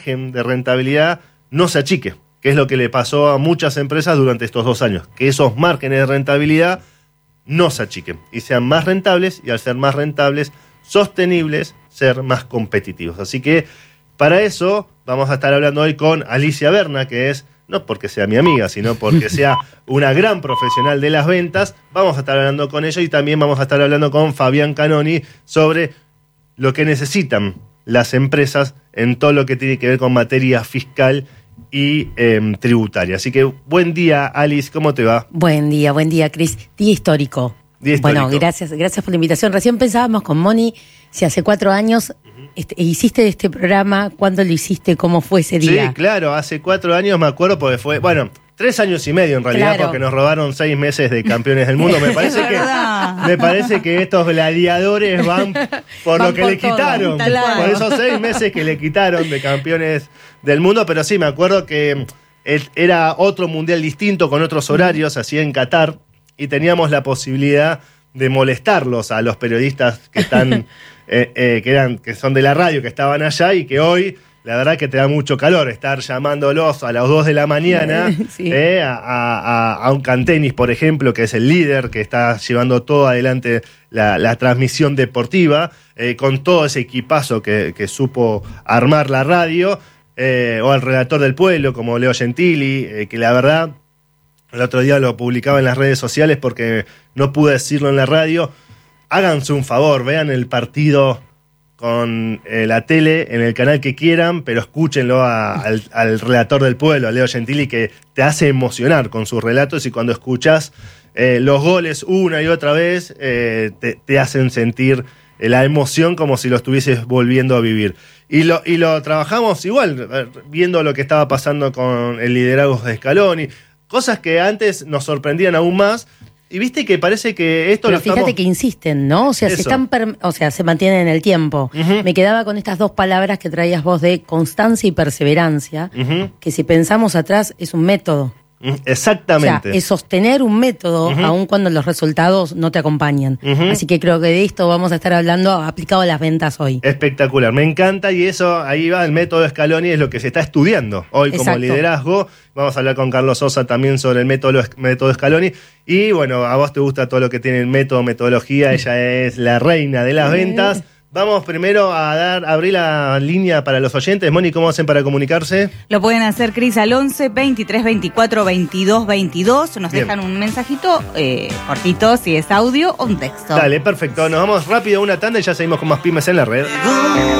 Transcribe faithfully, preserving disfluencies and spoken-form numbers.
margen de rentabilidad no se achique, que es lo que le pasó a muchas empresas durante estos dos años, que esos márgenes de rentabilidad no se achiquen y sean más rentables, y al ser más rentables, sostenibles, ser más competitivos. Así que para eso vamos a estar hablando hoy con Alicia Berna, que es, no porque sea mi amiga, sino porque sea una gran profesional de las ventas. Vamos a estar hablando con ella y también vamos a estar hablando con Fabián Canoni sobre lo que necesitan las empresas en todo lo que tiene que ver con materia fiscal y eh, tributaria. Así que buen día, Alice, ¿cómo te va? Buen día, buen día, Cris. Día histórico. Día histórico. Bueno, gracias, gracias por la invitación. Recién pensábamos con Moni si hace cuatro años uh-huh. este, hiciste este programa, ¿cuándo lo hiciste? ¿Cómo fue ese día? Sí, claro, hace cuatro años me acuerdo porque fue, bueno, tres años y medio en realidad, claro, porque nos robaron seis meses de campeones del mundo. Me parece que me parece que estos gladiadores van por van lo que por le todo, quitaron, claro, por esos seis meses que le quitaron de campeones del mundo. Pero sí, me acuerdo que era otro mundial distinto, con otros horarios, así en Qatar, y teníamos la posibilidad de molestarlos a los periodistas que están eh, eh, que eran que son de la radio, que estaban allá, y que hoy la verdad que te da mucho calor estar llamándolos a las dos de la mañana, sí, eh, a, a, a un Cantenis, por ejemplo, que es el líder, que está llevando todo adelante la, la transmisión deportiva, eh, con todo ese equipazo que, que supo armar la radio, eh, o al relator del pueblo, como Leo Gentili, eh, que la verdad, el otro día lo publicaba en las redes sociales porque no pude decirlo en la radio. Háganse un favor, vean el partido con eh, la tele en el canal que quieran, pero escúchenlo a, al, al relator del pueblo, a Leo Gentili, que te hace emocionar con sus relatos, y cuando escuchás eh, los goles una y otra vez, eh, te, te hacen sentir eh, la emoción como si lo estuvieses volviendo a vivir. Y lo, y lo trabajamos igual, viendo lo que estaba pasando con el liderazgo de Scaloni, cosas que antes nos sorprendían aún más. Y viste que parece que esto Pero lo fíjate estamos... que insisten, ¿no? O sea, se están per... o sea, se mantienen en el tiempo. Uh-huh. Me quedaba con estas dos palabras que traías vos de constancia y perseverancia, uh-huh, que si pensamos atrás es un método. Exactamente. O sea, es sostener un método, uh-huh, aun cuando los resultados no te acompañan. Uh-huh. Así que creo que de esto vamos a estar hablando aplicado a las ventas hoy. Espectacular, me encanta, y eso, ahí va el método Scaloni, es lo que se está estudiando hoy. Exacto. Como liderazgo. Vamos a hablar con Carlos Sosa también sobre el método, método Scaloni. Y bueno, a vos te gusta todo lo que tiene el método, metodología, ella es la reina de las ventas. Vamos primero a dar a abrir la línea para los oyentes. Moni, ¿cómo hacen para comunicarse? Lo pueden hacer, Cris, al once, veintitrés, veinticuatro, veintidós, veintidós. Nos Bien. dejan un mensajito eh, cortito, si es audio o un texto. Dale, perfecto. Nos vamos rápido a una tanda y ya seguimos con más pymes en la red.